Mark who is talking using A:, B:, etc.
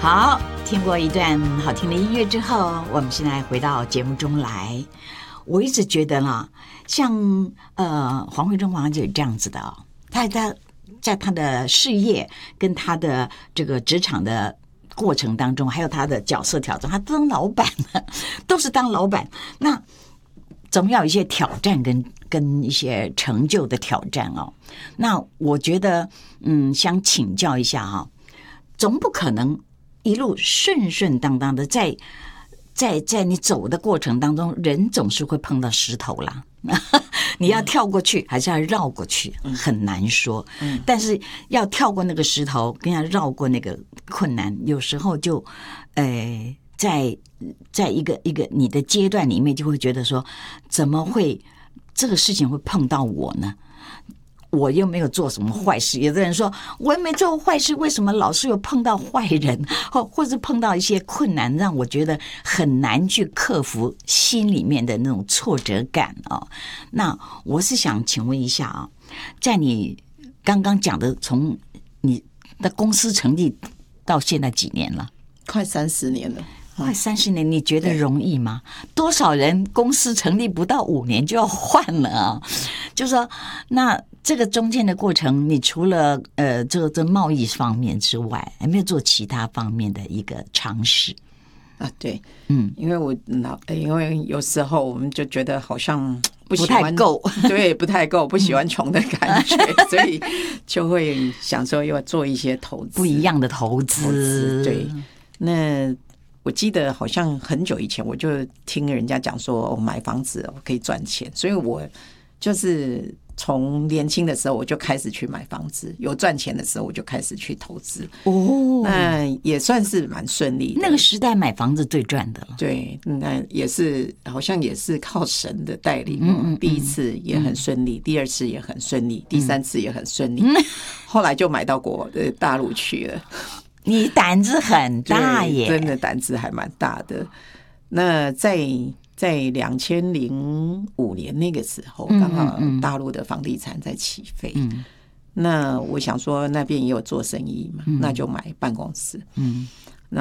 A: 好，听过一段好听的音乐之后，我们现在回到节目中来。我一直觉得啦，像黄慧珍王姐这样子的哦，她在她的事业跟她的这个职场的过程当中，还有她的角色挑战，她当老板都是当老板，那总要有一些挑战跟一些成就的挑战哦。那我觉得，想请教一下哈，总不可能一路顺顺当当的，在你走的过程当中，人总是会碰到石头啦。你要跳过去还是要绕过去，很难说。但是要跳过那个石头，跟要绕过那个困难，有时候就，在一个你的阶段里面，就会觉得说，怎么会这个事情会碰到我呢？我又没有做什么坏事，有的人说我又没做坏事，为什么老是有碰到坏人，或者碰到一些困难，让我觉得很难去克服心里面的那种挫折感啊？那我是想请问一下啊，在你刚刚讲的，从你的公司成立到现在几年了？
B: 快30年了。
A: 快30年，你觉得容易吗？多少人公司成立不到5年就要换了啊？就说那这个中间的过程，你除了这贸易方面之外，有没有做其他方面的一个尝试
B: 啊？对，因为有时候我们就觉得好像不太
A: 够，
B: 对，不太够，不喜欢穷的感觉，所以就会想说要做一些投资，
A: 不一样的投资。
B: 对，那我记得好像很久以前我就听人家讲说，买房子可以赚钱，所以我就是从年轻的时候我就开始去买房子，有赚钱的时候我就开始去投资。那也算是蛮顺利的。
A: 那个时代买房子最赚的了。
B: 对，那也是好像也是靠神的带领。第一次也很顺利，第二次也很顺利，第三次也很顺利，后来就买到大陆去了。
A: 你胆子很大耶，
B: 真的胆子还蛮大的。那在2005年那个时候，刚好大陆的房地产在起飞。那我想说那边也有做生意嘛，那就买办公室。